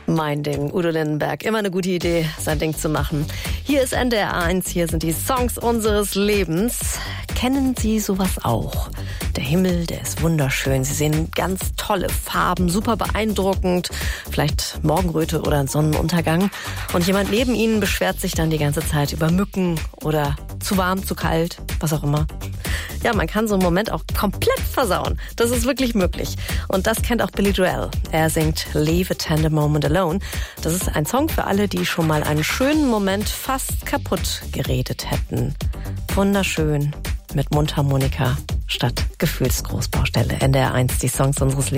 Mein Ding, Udo Lindenberg. Immer eine gute Idee, sein Ding zu machen. Hier ist NDR 1, hier sind die Songs unseres Lebens. Kennen Sie sowas auch? Der Himmel, der ist wunderschön. Sie sehen ganz tolle Farben, super beeindruckend. Vielleicht Morgenröte oder ein Sonnenuntergang. Und jemand neben Ihnen beschwert sich dann die ganze Zeit über Mücken oder zu warm, zu kalt, was auch immer. Ja, man kann so einen Moment auch komplett versauen. Das ist wirklich möglich. Und das kennt auch Billy Joel. Er singt Leave a Tender Moment Alone. Das ist ein Song für alle, die schon mal einen schönen Moment fast kaputt geredet hätten. Wunderschön mit Mundharmonika statt Gefühlsgroßbaustelle. NDR 1, die Songs unseres Lebens.